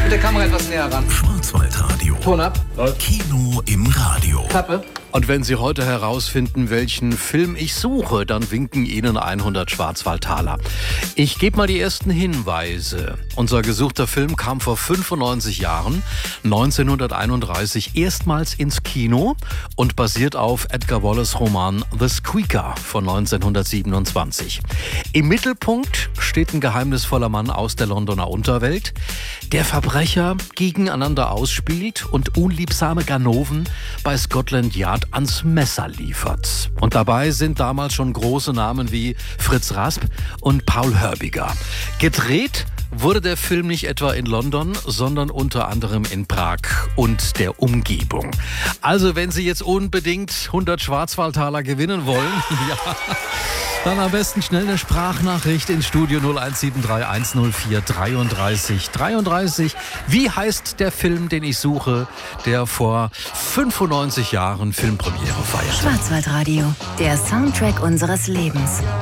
Mit der Kamera etwas näher ran. Schwarzwaldradio. Ton ab. Kino im Radio. Klappe. Und wenn Sie heute herausfinden, welchen Film ich suche, dann winken Ihnen 100 Schwarzwaldtaler. Ich gebe mal die ersten Hinweise. Unser gesuchter Film kam vor 95 Jahren, 1931, erstmals ins Kino und basiert auf Edgar Wallace' Roman The Squeaker von 1927. Im Mittelpunkt steht ein geheimnisvoller Mann aus der Londoner Unterwelt, der Verbrecher gegeneinander ausspielt und unliebsame Ganoven bei Scotland Yard ans Messer liefert. Und dabei sind damals schon große Namen wie Fritz Rasp und Paul Hörbiger. Gedreht wurde der Film nicht etwa in London, sondern unter anderem in Prag und der Umgebung. Also wenn Sie jetzt unbedingt 100 Schwarzwaldtaler gewinnen wollen, ja, dann am besten schnell eine Sprachnachricht ins Studio 0173 104 33 33. Wie heißt der Film, den ich suche, der vor 95 Jahren Filmpremiere feierte? Schwarzwaldradio, der Soundtrack unseres Lebens.